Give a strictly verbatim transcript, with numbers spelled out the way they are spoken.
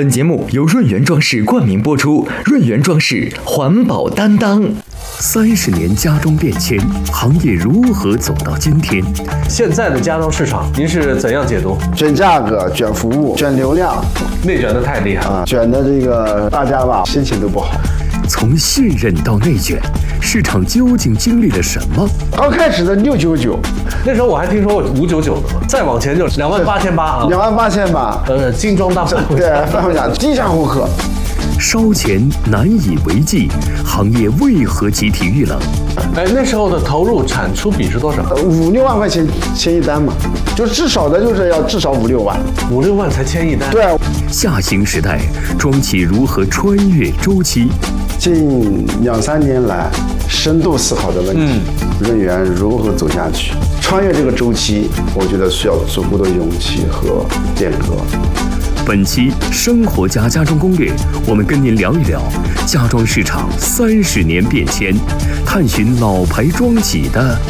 本节目由润源装饰冠名播出，润源装饰环保担当。 三十年家装变迁，行业如何走到今天？ 现在的家装市场，您是怎样解读？ 卷价格、卷服务、卷流量， 内卷的太厉害啊！卷的这个大家吧，心情都不好。 从信任到内卷，市场究竟经历了什么？ 刚开始的六九九， 那时候我还听说过五九九的嘛，再往前就两万八千八啊， 两万八千八， 呃，精装大范围， 对，范围讲低价获客。 烧钱难以为继，行业为何集体遇冷？ 哎，那时候的投入产出比是多少？ 五六万块钱签一单嘛，就至少的就是要至少五六万， 五六万才签一单。 对， 下行时代，庄企如何穿越周期？ 近两三年来，深度思考的问题，嗯、润源如何走下去，穿越这个周期，我觉得需要足够的勇气和变革。 本期生活家家装攻略，我们跟您聊一聊家装市场三十年变迁，探寻老牌庄企的